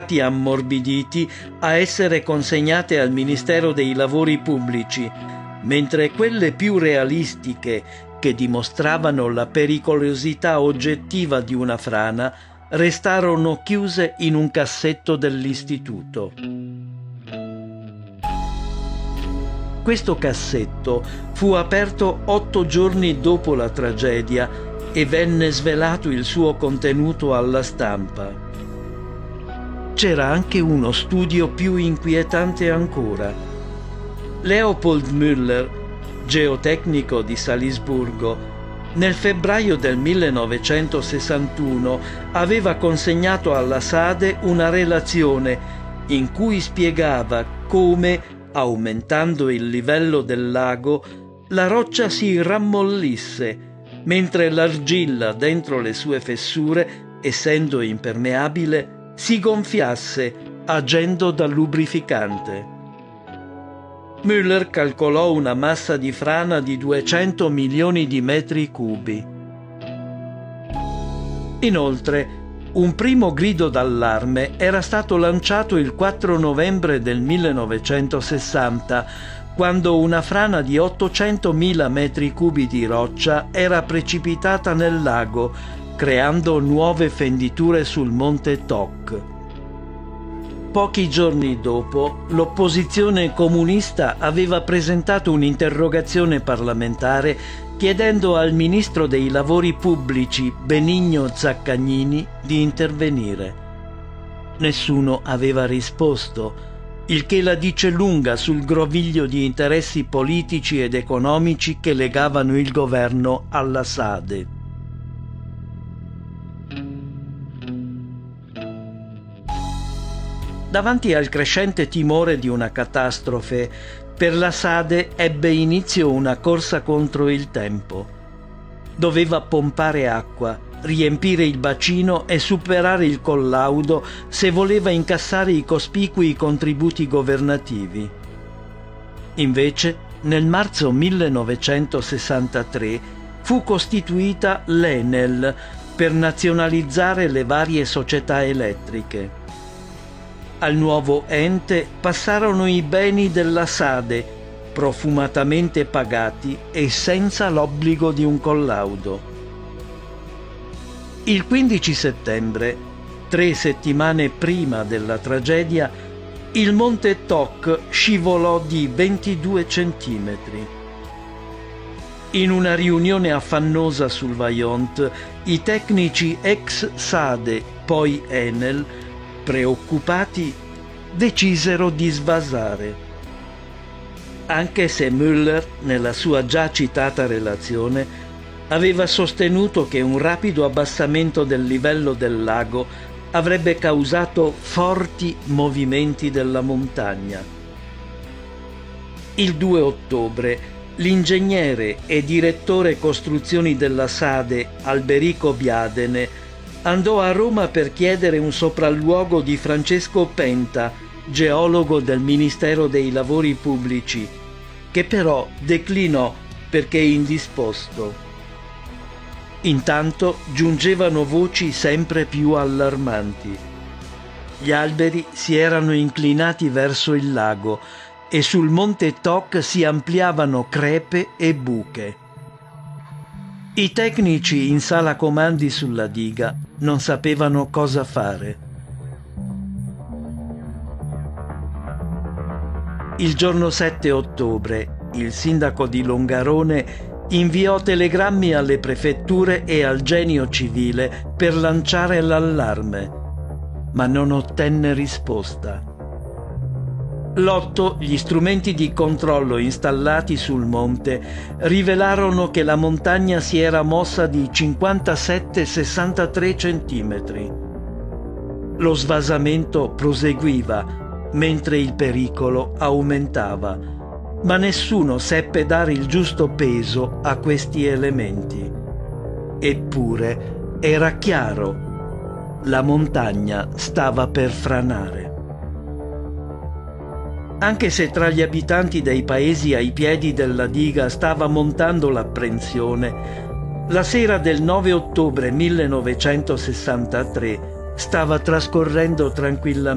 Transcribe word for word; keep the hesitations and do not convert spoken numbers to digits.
stati ammorbiditi a essere consegnate al Ministero dei Lavori Pubblici, mentre quelle più realistiche, che dimostravano la pericolosità oggettiva di una frana, restarono chiuse in un cassetto dell'istituto. Questo cassetto fu aperto otto giorni dopo la tragedia e venne svelato il suo contenuto alla stampa. C'era anche uno studio più inquietante ancora. Leopold Müller, geotecnico di Salisburgo, nel febbraio del millenovecentosessantuno aveva consegnato alla SADE una relazione in cui spiegava come, aumentando il livello del lago, la roccia si rammollisse, mentre l'argilla dentro le sue fessure, essendo impermeabile, si gonfiasse agendo da lubrificante. Müller calcolò una massa di frana di duecento milioni di metri cubi. Inoltre, un primo grido d'allarme era stato lanciato il quattro novembre del millenovecentosessanta, quando una frana di ottocentomila metri cubi di roccia era precipitata nel lago, creando nuove fenditure sul monte Toc. Pochi giorni dopo, l'opposizione comunista aveva presentato un'interrogazione parlamentare chiedendo al ministro dei lavori pubblici Benigno Zaccagnini di intervenire. Nessuno aveva risposto, il che la dice lunga sul groviglio di interessi politici ed economici che legavano il governo alla SADE. Davanti al crescente timore di una catastrofe, per la SADE ebbe inizio una corsa contro il tempo. Doveva pompare acqua, riempire il bacino e superare il collaudo se voleva incassare i cospicui contributi governativi. Invece, nel marzo millenovecentosessantatré fu costituita l'Enel per nazionalizzare le varie società elettriche. Al nuovo ente passarono i beni della SADE, profumatamente pagati e senza l'obbligo di un collaudo. Il quindici settembre, tre settimane prima della tragedia, il monte Toc scivolò di ventidue centimetri. In una riunione affannosa sul Vajont, i tecnici ex SADE, poi Enel, preoccupati, decisero di svasare. Anche se Müller, nella sua già citata relazione, aveva sostenuto che un rapido abbassamento del livello del lago avrebbe causato forti movimenti della montagna. Il due ottobre, l'ingegnere e direttore costruzioni della SADE, Alberico Biadene, andò a Roma per chiedere un sopralluogo di Francesco Penta, geologo del Ministero dei Lavori Pubblici, che però declinò perché indisposto. Intanto giungevano voci sempre più allarmanti. Gli alberi si erano inclinati verso il lago e sul monte Toc si ampliavano crepe e buche. I tecnici in sala comandi sulla diga non sapevano cosa fare. Il giorno sette ottobre, il sindaco di Longarone inviò telegrammi alle prefetture e al Genio Civile per lanciare l'allarme, ma non ottenne risposta. L'otto, gli strumenti di controllo installati sul monte rivelarono che la montagna si era mossa di cinquantasette sessantatré centimetri. Lo svasamento proseguiva, mentre il pericolo aumentava, ma nessuno seppe dare il giusto peso a questi elementi. Eppure era chiaro, la montagna stava per franare. Anche se tra gli abitanti dei paesi ai piedi della diga stava montando l'apprensione, la sera del nove ottobre millenovecentosessantatré stava trascorrendo tranquillamente.